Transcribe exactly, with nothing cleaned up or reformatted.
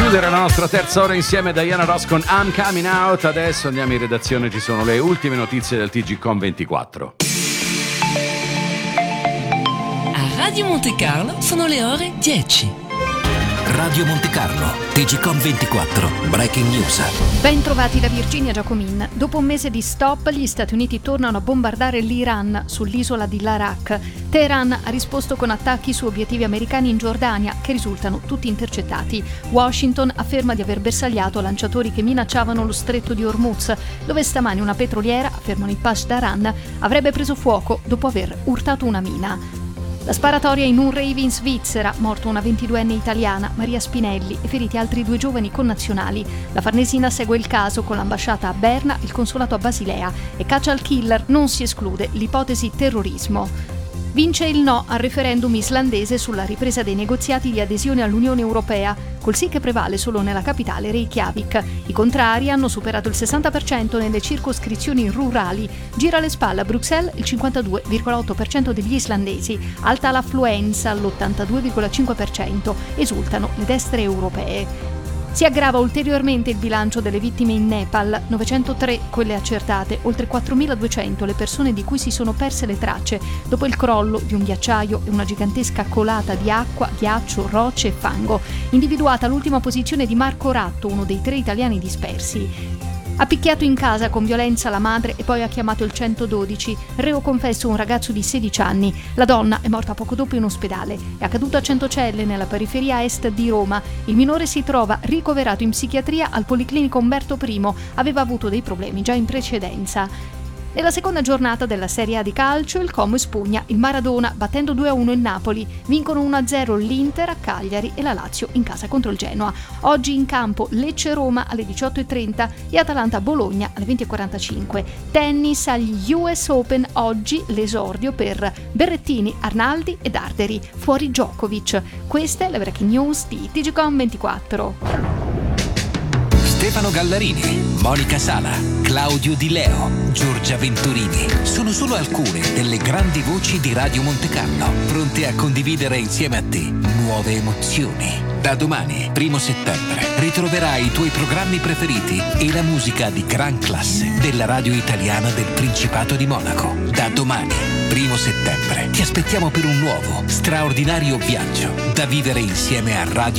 chiudere la nostra terza ora insieme Diana Ross con I'm Coming Out. Adesso andiamo in redazione, ci sono le ultime notizie del T G Com ventiquattro. A Radio Monte Carlo sono le ore dieci. Radio Monte Carlo, T G Com ventiquattro, Breaking News. Ben trovati da Virginia Giacomin. Dopo un mese di stop, gli Stati Uniti tornano a bombardare l'Iran sull'isola di Larak. Teheran ha risposto con attacchi su obiettivi americani in Giordania, che risultano tutti intercettati. Washington afferma di aver bersagliato lanciatori che minacciavano lo stretto di Hormuz, dove stamani una petroliera, affermano i Pasdaran, avrebbe preso fuoco dopo aver urtato una mina. La sparatoria in un rave in Svizzera, morto una ventiduenne italiana, Maria Spinelli, e feriti altri due giovani connazionali. La Farnesina segue il caso con l'ambasciata a Berna, il consolato a Basilea, e caccia al killer, non si esclude l'ipotesi terrorismo. Vince il no al referendum islandese sulla ripresa dei negoziati di adesione all'Unione Europea, col sì che prevale solo nella capitale Reykjavik. I contrari hanno superato il sessanta per cento nelle circoscrizioni rurali. Gira le spalle a Bruxelles il cinquantadue virgola otto per cento degli islandesi, alta l'affluenza all'ottantadue virgola cinque per cento, esultano le destre europee. Si aggrava ulteriormente il bilancio delle vittime in Nepal, novecentotre quelle accertate, oltre quattromiladuecento le persone di cui si sono perse le tracce dopo il crollo di un ghiacciaio e una gigantesca colata di acqua, ghiaccio, rocce e fango. Individuata l'ultima posizione di Marco Ratto, uno dei tre italiani dispersi. Ha picchiato in casa con violenza la madre e poi ha chiamato il centododici. Reo confesso un ragazzo di sedici anni. La donna è morta poco dopo in ospedale. È accaduto a Centocelle, nella periferia est di Roma. Il minore si trova ricoverato in psichiatria al Policlinico Umberto I. Aveva avuto dei problemi già in precedenza. Nella seconda giornata della Serie A di calcio, il Como espugna il Maradona battendo due a uno il Napoli. Vincono uno a zero l'Inter a Cagliari e la Lazio in casa contro il Genoa. Oggi in campo Lecce-Roma alle diciotto e trenta e Atalanta-Bologna alle venti e quarantacinque. Tennis agli U S Open, oggi l'esordio per Berrettini, Arnaldi e Darderi. Fuori Djokovic. Queste le breaking news di T G Com ventiquattro. Stefano Gallarini, Monica Sala, Claudio Di Leo, Giorgia Venturini sono solo alcune delle grandi voci di Radio Monte Carlo, pronte a condividere insieme a te nuove emozioni. Da domani, primo settembre, ritroverai i tuoi programmi preferiti e la musica di gran classe della radio italiana del Principato di Monaco. Da domani, primo settembre, ti aspettiamo per un nuovo, straordinario viaggio da vivere insieme a Radio